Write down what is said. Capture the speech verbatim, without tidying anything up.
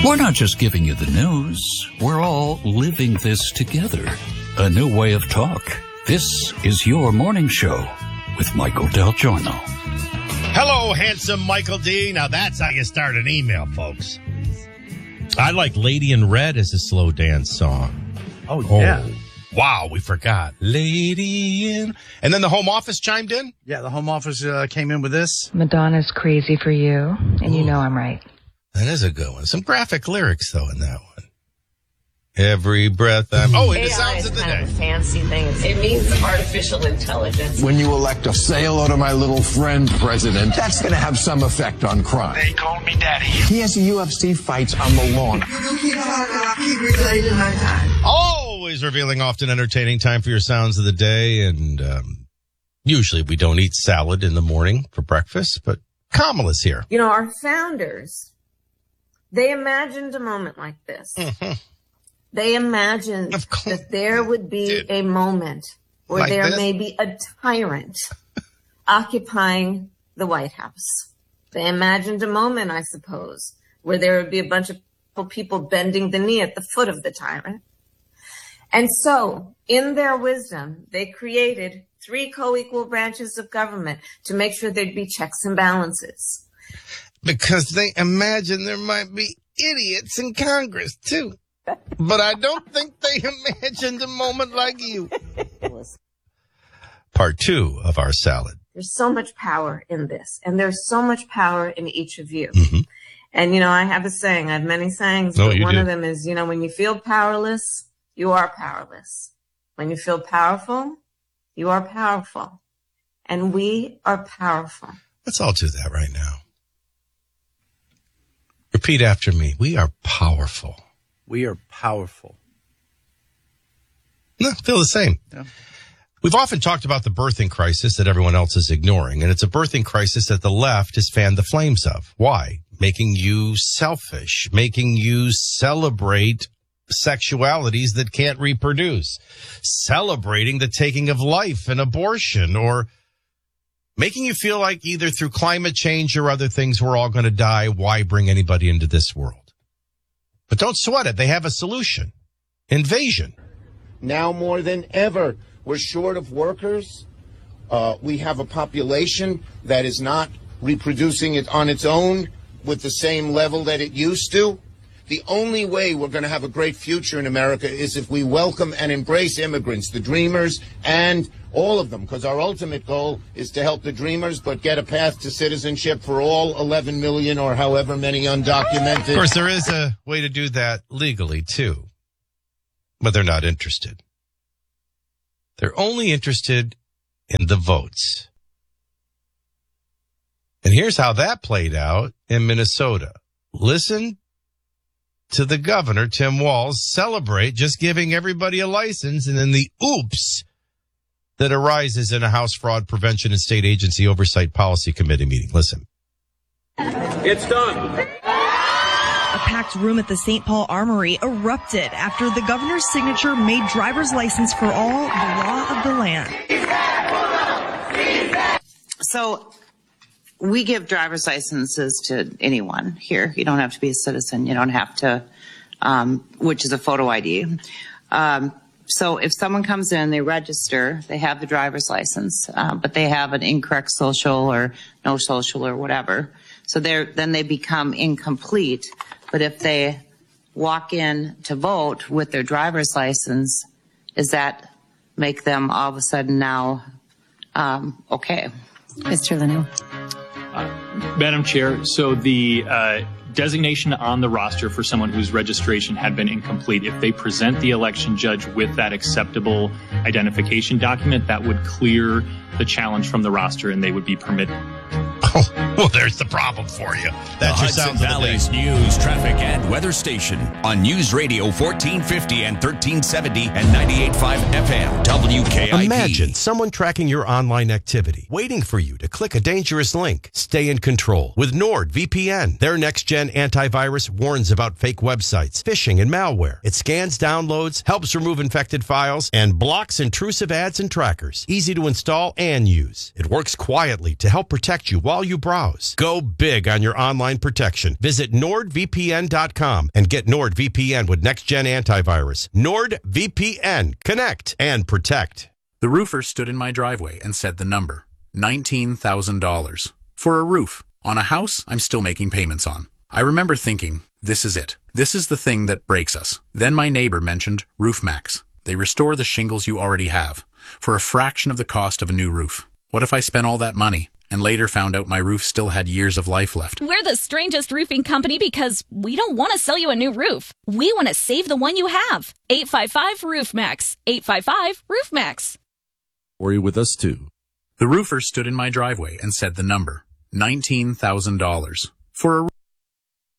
We're not just giving you the news. We're all living this together. A new way of talk. This is your morning show with Michael Del Giorno. Hello, handsome Michael D. Now that's how you start an email, folks. I like Lady in Red as a slow dance song. Oh, yeah. Oh, wow, we forgot. Lady in... And then the Home Office chimed in? Yeah, the Home Office uh, came in with this. Madonna's Crazy for You, and Ooh. You know I'm right. That is a good one. Some graphic lyrics, though, in that one. Every breath I'm... Oh, and the sounds of the day. A fancy thing. It means artificial intelligence. When you elect a say hello to my little friend president, that's going to have some effect on crime. They called me daddy. He has U F C fights on the lawn. Always revealing, often entertaining. Time for your sounds of the day. And um, usually we don't eat salad in the morning for breakfast, but Kamala's here. You know, our founders, they imagined a moment like this. Mm-hmm. They imagined that there would be a moment where Like there this? may be a tyrant occupying the White House. They imagined a moment, I suppose, where there would be a bunch of people bending the knee at the foot of the tyrant. And so, in their wisdom, they created three co-equal branches of government to make sure there'd be checks and balances. Because they imagine there might be idiots in Congress, too. But I don't think they imagined a moment like you. Part two of our salad. There's so much power in this, and there's so much power in each of you. Mm-hmm. And, you know, I have a saying. I have many sayings, Oh, but you one do. of them is, you know, when you feel powerless, you are powerless. When you feel powerful, you are powerful. And we are powerful. Let's all do that right now. Repeat after me. We are powerful. We are powerful. No, feel the same. Yeah. We've often talked about the birthing crisis that everyone else is ignoring, and it's a birthing crisis that the left has fanned the flames of. Why? Making you selfish, making you celebrate sexualities that can't reproduce, celebrating the taking of life and abortion, or making you feel like either through climate change or other things we're all going to die. Why bring anybody into this world? But don't sweat it. They have a solution. Invasion. Now more than ever, we're short of workers. Uh, we have a population that is not reproducing it on its own with the same level that it used to. The only way we're going to have a great future in America is if we welcome and embrace immigrants, the dreamers, and all of them, because our ultimate goal is to help the dreamers, but get a path to citizenship for all eleven million or however many undocumented. Of course, there is a way to do that legally, too. But they're not interested. They're only interested in the votes. And here's how that played out in Minnesota. Listen to the governor, Tim Walz, celebrate just giving everybody a license, and then the oops that arises in a House Fraud Prevention and State Agency Oversight Policy Committee meeting. Listen. It's done. A packed room at the Saint Paul Armory erupted after the governor's signature made driver's license for all the law of the land. So we give driver's licenses to anyone here. You don't have to be a citizen. You don't have to, um, which is a photo I D. Um, so if someone comes in, they register, they have the driver's license, uh, but they have an incorrect social or no social or whatever. So they're, then they become incomplete. But if they walk in to vote with their driver's license, does that make them all of a sudden now um, okay? Mister Lanu. Uh, Madam Chair, so the uh, designation on the roster for someone whose registration had been incomplete, if they present the election judge with that acceptable identification document, that would clear the challenge from the roster and they would be permitted. Oh, well, there's the problem for you. That's the your Hudson sounds of the Valley's day. news, traffic, and weather station on News Radio fourteen fifty and thirteen seventy and ninety-eight point five F M W K I P. Imagine someone tracking your online activity, waiting for you to click a dangerous link. Stay in control with NordVPN. Their next-gen antivirus warns about fake websites, phishing, and malware. It scans downloads, helps remove infected files, and blocks intrusive ads and trackers. Easy to install and use. It works quietly to help protect you while you browse. house. Go big on your online protection. Visit nord v p n dot com and get NordVPN with next-gen antivirus. NordVPN. Connect and protect. The roofer stood in my driveway and said the number, nineteen thousand dollars. For a roof on a house I'm still making payments on. I remember thinking, this is it. This is the thing that breaks us. Then my neighbor mentioned RoofMax. They restore the shingles you already have for a fraction of the cost of a new roof. What if I spent all that money and later found out my roof still had years of life left? We're the strangest roofing company because we don't want to sell you a new roof. We want to save the one you have. eight five five RoofMax. eight five five RoofMax. Worry with us too. The roofer stood in my driveway and said the number, nineteen thousand dollars. For a